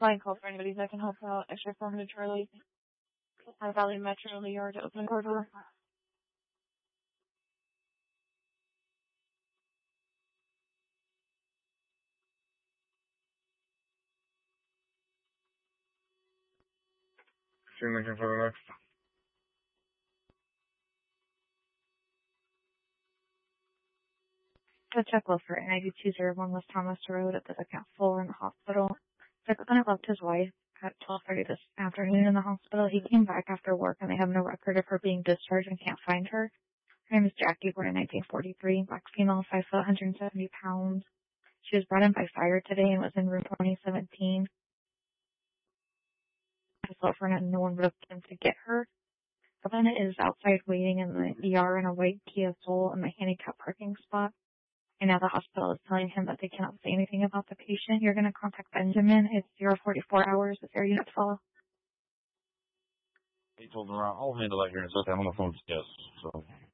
Line call for anybody that can help out. Extra affirmative Charlie. High Valley Metro in the yard to open corridor. Lincoln for the next. The checklist for 9201 West Thomas Road at the second floor in the hospital. The clinic left his wife at 12:30 this afternoon in the hospital. He came back after work and they have no record of her being discharged and can't find her. Her name is Jackie, born in 1943, black female, 5 foot, 170 pounds. She was brought in by fire today and was in room 2017. I felt for no one would have come to get her. The woman is outside waiting in the ER in a white Kia Soul in the handicap parking spot. And now the hospital is telling him that they cannot say anything about the patient. You're going to contact Benjamin. It's 044 hours. Is there a unit full? He told me, I'll handle that here in a second. I'm on the phone with Jess, so.